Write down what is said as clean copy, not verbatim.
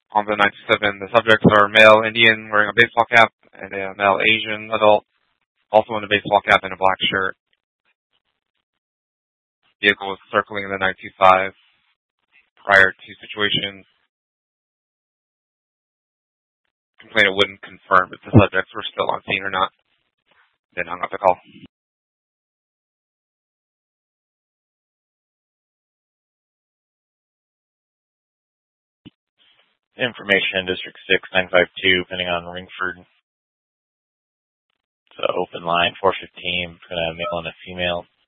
On the 927, the subjects are male Indian wearing a baseball cap and a male Asian adult, also in a baseball cap and a black shirt. Vehicle was circling in the 925 prior to situation. Complainant wouldn't confirm if the subjects were still on scene or not. Then hung up the call. Information, District 6, 952, pending on Ringford. It's an open line, 415, between a male and a female.